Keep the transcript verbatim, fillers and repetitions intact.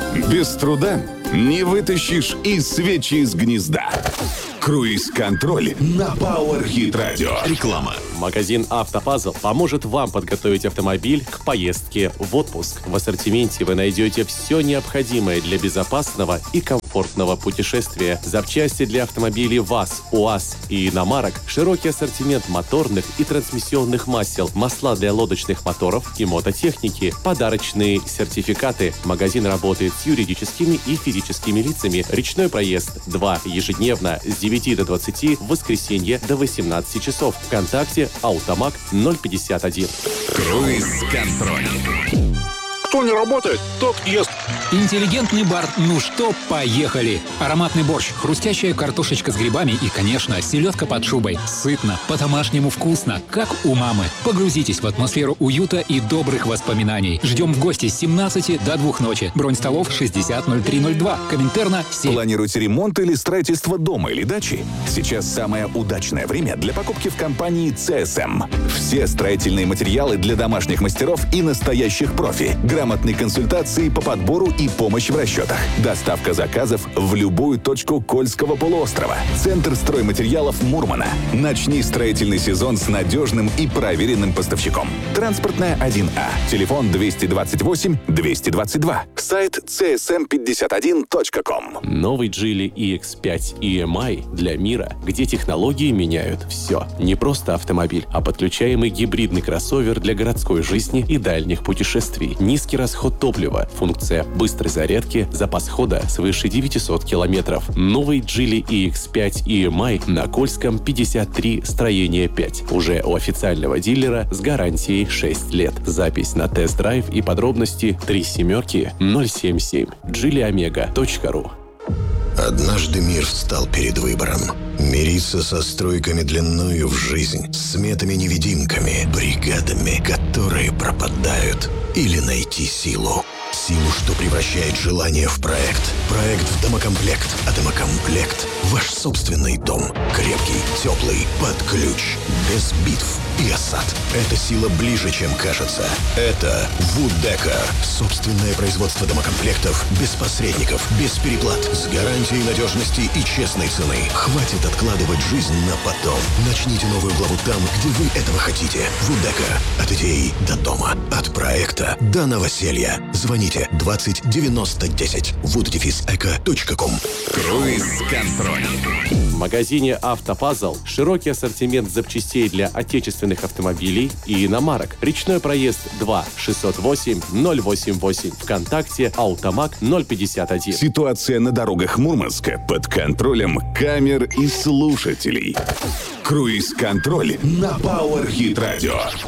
Без труда не вытащишь и свечи из гнезда. Круиз-контроль на Power Hit Radio. Реклама. Магазин «Автопазл» поможет вам подготовить автомобиль к поездке в отпуск. В ассортименте вы найдете все необходимое для безопасного и комфортного путешествия. Запчасти для автомобилей ВАЗ, УАЗ и иномарок, широкий ассортимент моторных и трансмиссионных масел, масла для лодочных моторов и мототехники, подарочные сертификаты. Магазин работает с юридическими и физическими лицами. Речной проезд два ежедневно с девяти до двадцати, в воскресенье до восемнадцати часов. ВКонтакте Аутомаг ноль пятьдесят один. Круиз-контроль. Кто не работает, тот ест. Интеллигентный бар «Ну что, поехали!» Ароматный борщ, хрустящая картошечка с грибами и, конечно, селедка под шубой. Сытно, по-домашнему вкусно, как у мамы. Погрузитесь в атмосферу уюта и добрых воспоминаний. Ждем в гости с семнадцати до двух ночи. Бронь столов шестьдесят ноль три ноль два. Коминтерна семь. Планируете ремонт или строительство дома или дачи? Сейчас самое удачное время для покупки в компании си эс эм. Все строительные материалы для домашних мастеров и настоящих профи. Грамотные консультации по подбору и помощь в расчетах. Доставка заказов в любую точку Кольского полуострова. Центр стройматериалов Мурмана. Начни строительный сезон с надежным и проверенным поставщиком. Транспортная один А. Телефон двести двадцать восемь двести двадцать два. Сайт си эс эм пятьдесят один точка ком. Новый Geely и икс пять и эм ай для мира, где технологии меняют все. Не просто автомобиль, а подключаемый гибридный кроссовер для городской жизни и дальних путешествий. Низкий расход топлива, функция быстрой зарядки, запас хода свыше девятисот километров. Новый Geely и икс пять и эм ай на Кольском пятьдесят три, строение пять. Уже у официального дилера с гарантией шесть лет. Запись на тест-драйв и подробности три семерки ноль семь семь. джили омега точка ру. Однажды мир встал перед выбором. Мириться со стройками длиною в жизнь, сметами-невидимками, бригадами, которые пропадают, или найти силу. Силу, что превращает желание в проект. Проект в домокомплект, а домокомплект — ваш собственный дом. Крепкий, теплый, под ключ, без битв и осад. Эта сила ближе, чем кажется. Это Вудека. Собственное производство домокомплектов без посредников, без переплат, с гарантией надежности и честной цены. Хватит откладывать жизнь на потом. Начните новую главу там, где вы этого хотите. Вудека. От идеи до дома. От проекта до новоселья. Звоните двадцать девяносто десять. вуд дефис эко точка ком. Круиз-контроль. В магазине «Автопазл» широкий ассортимент запчастей для отечественных автомобилей и иномарок. Речной проезд два шестьсот восемь ноль восемьдесят восемь. ВКонтакте Аутомаг ноль пятьдесят один. Ситуация на дорогах Мурманска под контролем камер и слушателей. Круиз-контроль на Power Hit Radio.